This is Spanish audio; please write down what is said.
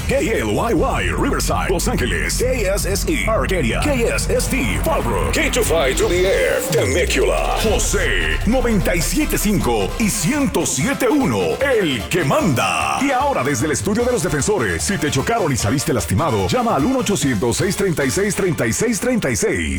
KLYY, Riverside, Los Ángeles, KSSE, Arcadia, KSST, Fallbrook, K25 to the Air, Temecula, José, 97.5 y 107.1, el que manda. Y ahora desde el estudio de los defensores, si te chocaron y saliste lastimado, llama al 1-800-636-3636.